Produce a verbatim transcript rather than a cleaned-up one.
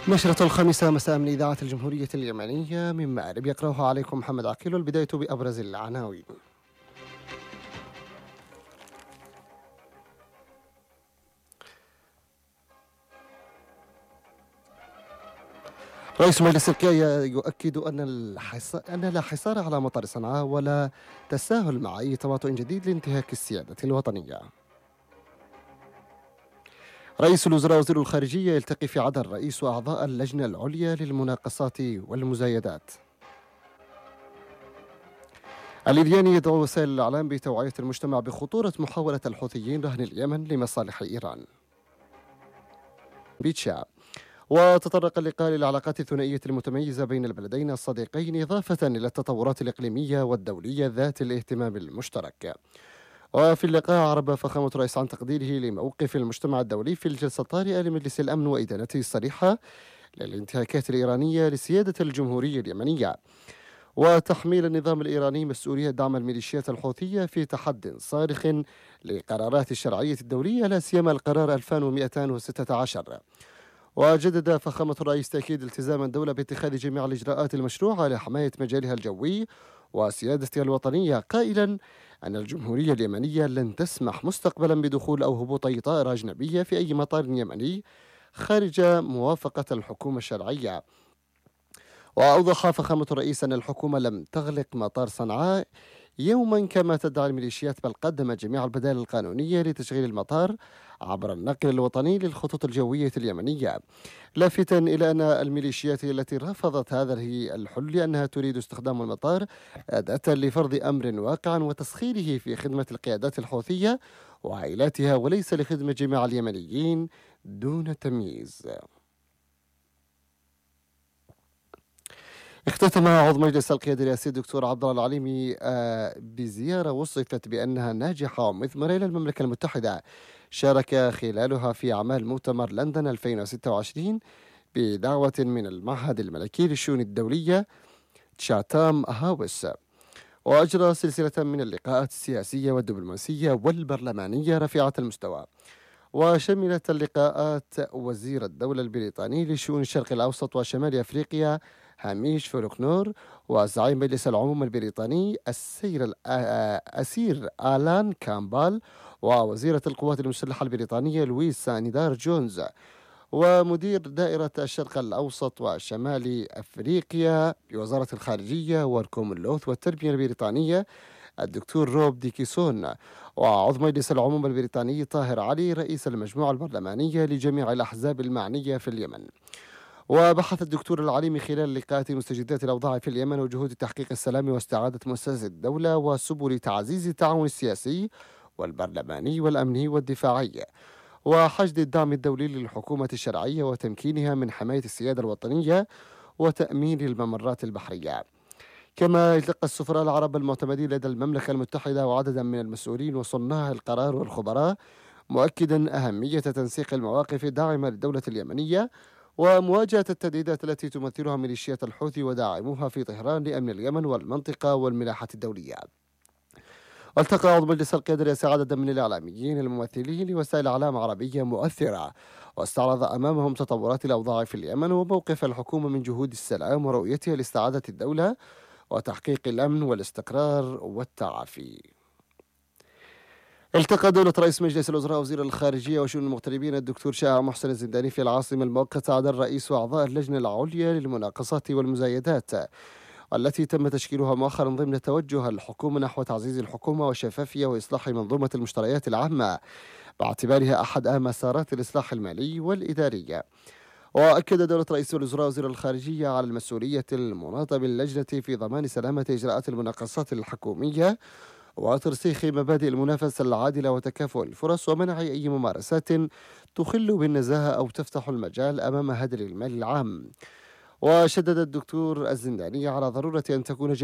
نشرة الخامسة مساء من إذاعة الجمهورية اليمنية من مأرب، يقرأها عليكم محمد عقيل. البداية بأبرز العناوين. رئيس مجلس القيادة يؤكد أن, الحص... أن لا حصار على مطار صنعاء ولا تساهل مع أي تواطؤ جديد لانتهاك السيادة الوطنية. رئيس الوزراء وزير الخارجية يلتقي في عدن رئيس وأعضاء اللجنة العليا للمناقصات والمزايدات. الإيراني يدعو وسائل الإعلام بتوعية المجتمع بخطورة محاولة الحوثيين رهن اليمن لمصالح إيران. بيتشا. وتطرق اللقاء للعلاقات الثنائية المتميزة بين البلدين الصديقين إضافة إلى التطورات الإقليمية والدولية ذات الاهتمام المشترك. وفي اللقاء عرب فخامة الرئيس عن تقديره لموقف المجتمع الدولي في الجلسة الطارئة لمجلس الأمن وإدانته الصريحة للانتهاكات الإيرانية لسيادة الجمهورية اليمنية، وتحميل النظام الإيراني مسؤولية دعم الميليشيات الحوثية في تحد صارخ لقرارات الشرعية الدولية، لا سيما القرار ألفين ومئتين وستة عشر. وجدد فخامة الرئيس تأكيد التزام الدولة باتخاذ جميع الإجراءات المشروعة لحماية مجالها الجوي وسيادتها الوطنية، قائلا أن الجمهورية اليمنية لن تسمح مستقبلا بدخول أو هبوط أي طائرة أجنبية في أي مطار يمني خارج موافقة الحكومة الشرعية. وأوضح فخامة الرئيس أن الحكومة لم تغلق مطار صنعاء يوما كما تدعي الميليشيات، بل قدمت جميع البدائل القانونية لتشغيل المطار عبر النقل الوطني للخطوط الجوية اليمنية، لافتا إلى أن الميليشيات التي رفضت هذا الحل لأنها تريد استخدام المطار أداة لفرض أمر واقع وتسخيره في خدمة القيادات الحوثية وعائلاتها وليس لخدمة جميع اليمنيين دون تمييز. اختتم عضو مجلس القيادة الرئاسي الدكتور عبد الله العليمي بزيارة وصفت بأنها ناجحة ومثمرة إلى المملكة المتحدة، شارك خلالها في أعمال مؤتمر لندن ألفين وستة وعشرين بدعوة من المعهد الملكي للشؤون الدولية تشاتام هاوس، وأجرى سلسلة من اللقاءات السياسية والدبلوماسية والبرلمانية رفيعة المستوى. وشملت اللقاءات وزير الدولة البريطاني لشؤون الشرق الأوسط وشمال أفريقيا هاميش فولكنور، وزعيم مجلس العموم البريطاني السير أسير آلان كامبال، ووزيرة القوات المسلحة البريطانية لويس نيدار جونز، ومدير دائرة الشرق الأوسط وشمال أفريقيا بوزارة الخارجية والكومنولث والتربية البريطانية الدكتور روب ديكيسون، وعضو مجلس العموم البريطاني طاهر علي رئيس المجموعة البرلمانية لجميع الأحزاب المعنية في اليمن. وبحث الدكتور العليمي خلال لقاءات مستجدات الأوضاع في اليمن وجهود تحقيق السلام واستعادة مؤسسات الدولة وسبل تعزيز التعاون السياسي والبرلماني والأمني والدفاعي وحشد الدعم الدولي للحكومة الشرعية وتمكينها من حماية السيادة الوطنية وتأمين الممرات البحرية. كما التقى السفراء العرب المعتمدين لدى المملكة المتحدة وعددا من المسؤولين وصناع القرار والخبراء، مؤكدا أهمية تنسيق المواقف الداعمة للدولة اليمنية ومواجهة التهديدات التي تمثلها ميليشيات الحوثي وداعموها في طهران لأمن اليمن والمنطقة والملاحة الدولية. والتقى عضو مجلس القيادة الرئاسي عددا من الإعلاميين الممثلين لوسائل إعلام عربية مؤثرة، واستعرض أمامهم تطورات الأوضاع في اليمن وموقف الحكومة من جهود السلام ورؤيتها لاستعادة الدولة وتحقيق الأمن والاستقرار والتعافي. التقى دولة رئيس مجلس الوزراء وزير الخارجية وشؤون المغتربين الدكتور شائع محسن الزنداني في العاصمة المؤقتة عدن رئيس وأعضاء اللجنة العليا للمناقصات والمزايدات، التي تم تشكيلها مؤخرا ضمن توجه الحكومة نحو تعزيز الحكومة والشفافية وإصلاح منظومة المشتريات العامة باعتبارها أحد أهم مسارات الإصلاح المالي والإداري. وأكد دولة رئيس الوزراء وزير الخارجية على المسؤولية المناطة باللجنة في ضمان سلامة إجراءات المناقصات الحكومية وترسيخ مبادئ المنافسة العادلة وتكافؤ الفرص ومنع أي ممارسات تخل بالنزاهة أو تفتح المجال أمام هدر المال العام. وشدد الدكتور الزنداني على ضرورة أن تكون